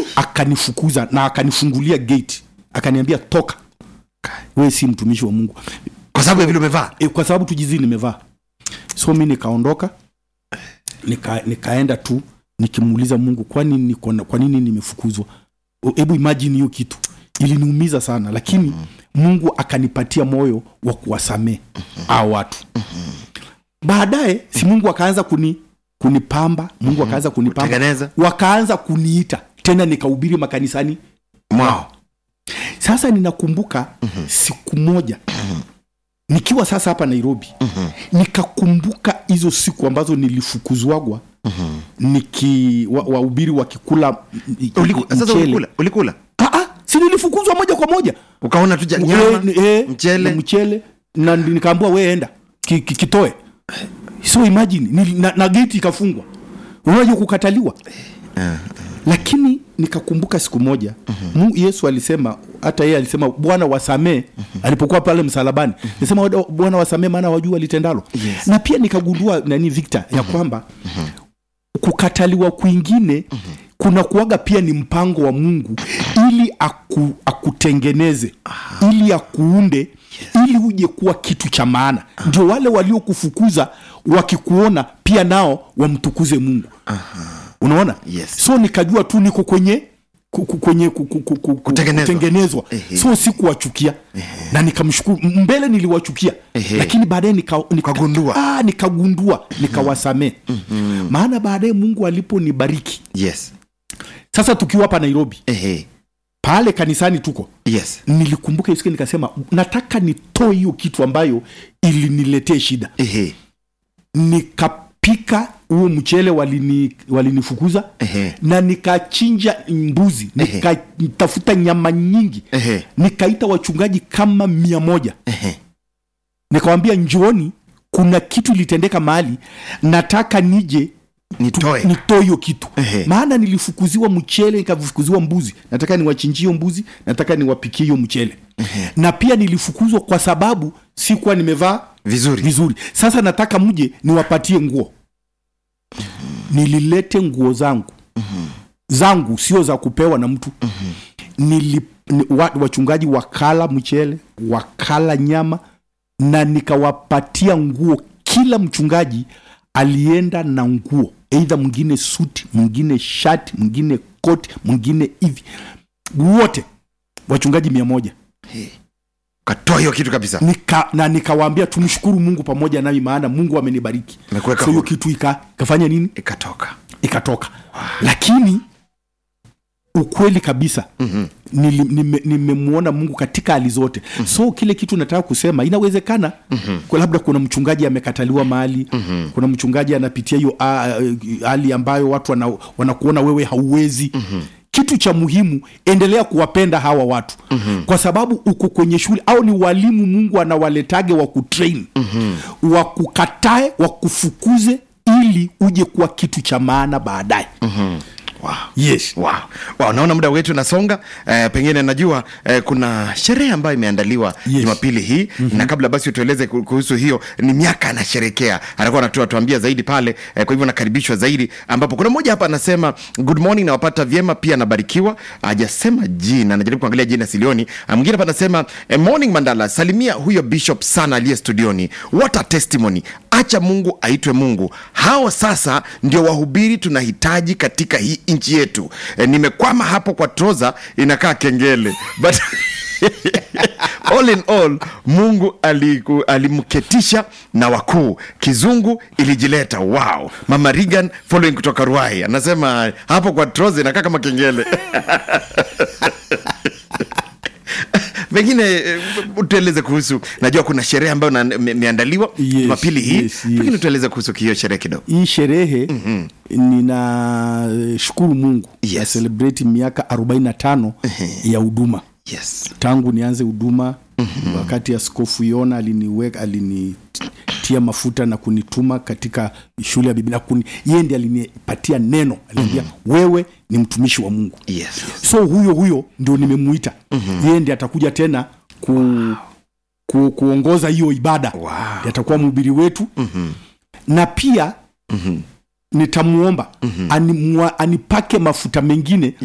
akanifukuza na akanifungulia gate, akaniambia toka, wewe si mtumishi wa Mungu. Kwa sababu ya vile umevaa? Kwa sababu tujizi nimevaa. So mimi nikaondoka, nikaenda tu nikimuuliza Mungu, kwa nini nimefukuzwa? Hebu imagine hiyo kitu iliniumiza sana, lakini Mungu akanipatia moyo wa kuwasamehe hao watu. Baadaye si Mungu akaanza kunipamba, Mungu akaanza kunipamba, wakaanza kuniita tena nikahubiri makanisani mwao. Sasa ninakumbuka siku moja nikiwa sasa hapa Nairobi, nikakumbuka hizo siku ambazo nilifukuzwagwa wahubiri wakikula mchele. Ulikula? Si nilifukuzwa moja kwa moja. Ukaona tu nyama, mchele na nikaambiwa wewe enda kitoe. So imagine na gate ikafungwa. Unaje kukataliwa? Lakini nikakumbuka siku moja Yesu alisema, hata yeye alisema Bwana wasamee alipokuwa pale msalabani. Alisema Bwana wasamee maana wajua litendalo. Na pia nikagundua Victor ya kwamba kukataliwa kwingine kuna kuaga pia ni mpango wa Mungu ili akutengeneze, ili akuunde, ili uje kuwa kitu cha maana. Ndio wale waliokufukuza wakikuona pia nao wamtukuze Mungu. Unaona? So nikajua tu niko kwenye kutengenezwa. So sikuwachukia. Na nikamshukuru. Mbele niliwachukia. Lakini baadaye nikagundua nikawasamee. Maana baadaye Mungu aliponibariki. Sasa tukiwa hapa Nairobi. Pale kanisani tuko. Nilikumbuka hiyo siku nikasema nataka nitoe hiyo kitu ambayo iliniletea shida. Nikapika huo mchele walinifukuza, na nikachinja mbuzi, nikatafuta nyama nyingi, nikaita wachungaji kama 100. Nikawaambia njooni, kuna kitu litendeka mahali, nataka nije nitoe hiyo kitu. Maana nilifukuziwa mchele, nikafukuziwa mbuzi, nataka niwachinjie mbuzi, nataka niwapikie hiyo mchele. Na pia nilifukuzwa kwa sababu sikuwa nimevaa vizuri. Sasa nataka mje niwapatie nguo. Nililete nguo zangu sio za kupewa na mtu. Wachungaji wakala mchele, wakala nyama, na nikawapatia nguo. Kila mchungaji alienda na nguo, either mwingine suti, mwingine shati, mwingine koti, mwingine hivi. Wote wachungaji 100. Katoa hiyo kitu kabisa. Nikawaambia tumshukuru Mungu pamoja nami, maana Mungu amenibariki. So hiyo kitu ikafanya nini? Ikatoka. Kwa ukweli kabisa nimemuona Mungu katika hali zote. So kile kitu nataka kusema inawezekana kwa labda kuna mchungaji amekataliwa mahali, kuna mchungaji anapitia hiyo hali ambayo watu wanakuona wewe hauwezi. Kitu cha muhimu, endelea kuwapenda hawa watu. Kwa sababu uko kwenye shule au ni walimu Mungu anawaletage wa kutrain, wa kukatae, wa kufukuze, ili uje kuwa kitu cha maana baadaye. Wow, naona muda wetu unasonga. Pengine najua kuna sherehe ambayo imeandaliwa Jumapili hii. Na kabla basi tueleze kuhusu hiyo, ni miaka anasherekea, anakuwa anatuambia zaidi pale. Kwa hivyo nakaribishwa zaidi, ambapo kuna mmoja hapa anasema good morning, nawapata vyema, pia nabarikiwa. Hajasema jina, najaribu kuangalia jina silioni. Mwingine hapa anasema morning Mandala, salimia huyo bishop sana aliye studioni, what a testimony. Acha Mungu aitwe Mungu. Hao sasa ndio wahubiri tunahitaji katika hii nchi yetu. Nimekwama hapo kwa troza, inakaa kengele but all in all, Mungu alimketisha na wakuu, kizungu ilijileta. Wow. Mama Regan following kutoka Ruai anasema hapo kwa troza inakaa kama kengele. Pengine utueleze kuhusu, najua kuna sherehe ambayo imeandaliwa Jumapili hii. Pengine utueleze kuhusu hiyo sherehe kidogo. Hii sherehe ninashukuru Mungu. Na celebrate miaka 45 ya huduma. Tangu nianze huduma, wakati Askofu Yona alinitia mafuta na kunituma katika shule ya Biblia, yeye ndiye alinipatia neno, aliniambia wewe ni mtumishi wa Mungu. So huyo ndio nimemuita. Yeye ndiye atakuja tena kuongoza hiyo ibada. Atakuwa mhubiri wetu. Na pia nitamuomba anipake mafuta mengine